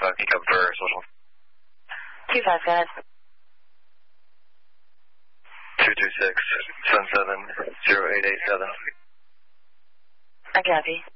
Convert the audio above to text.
25, pick up for social. 25, go ahead. 226-77-0887. I copy.